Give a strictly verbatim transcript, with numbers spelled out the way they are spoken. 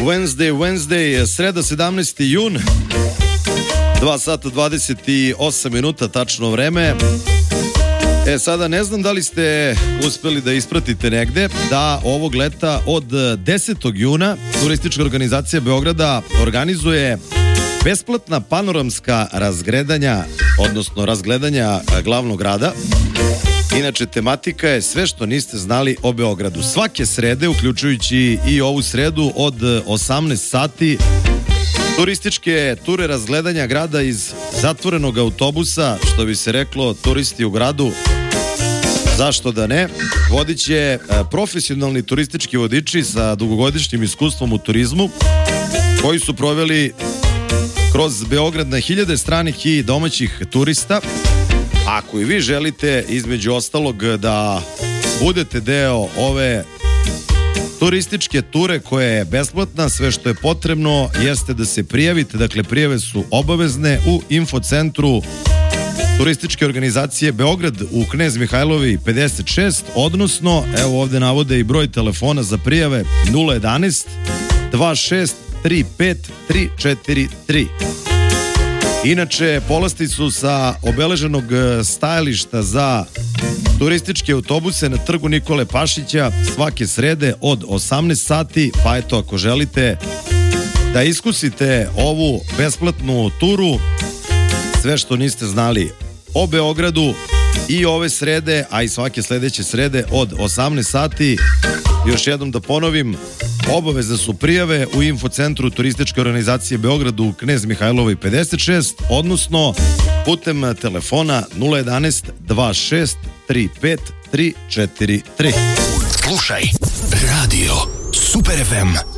Wednesday, Wednesday, sreda sedamnaesti jun, dva sata dvadeset osam minuta tačno vreme. E, sada ne znam da li ste uspeli da ispratite negde da ovog leta od desetog juna Turistička organizacija Beograda organizuje besplatna panoramska razgledanja, odnosno razgledanja glavnog grada. Inače, tematika je sve što niste znali o Beogradu. Svake srede, uključujući i ovu sredu od osamnaest sati, turističke ture razgledanja grada iz zatvorenog autobusa, što bi se reklo turisti u gradu, zašto da ne, vodit će profesionalni turistički vodiči sa dugogodišnjim iskustvom u turizmu, koji su proveli kroz Beograd na hiljade stranih i domaćih turista. Ako i vi želite, između ostalog, da budete deo ove turističke ture koja je besplatna, sve što je potrebno jeste da se prijavite. Dakle, prijave su obavezne u infocentru Turističke organizacije Beograd u Knez Mihajlovi pedeset šest, odnosno, evo ovde navode i broj telefona za prijave nula jedanaest dva šest tri pet tri četiri tri. Inače, povlasticu sa obeleženog stajališta za turističke autobuse na trgu Nikole Pašića svake srede od osamnaest sati, pa eto, ako želite da iskusite ovu besplatnu turu, sve što niste znali o Beogradu, i ove srede, a i svake sledeće srede od osamnaest sati, još jednom da ponovim, obavezne su prijave u infocentru Turističke organizacije Beograd u Knez Mihajlovoj pedeset šest, odnosno putem telefona nula jedanaest dva šest tri pet tri četiri tri. Slušaj Radio Super ef em.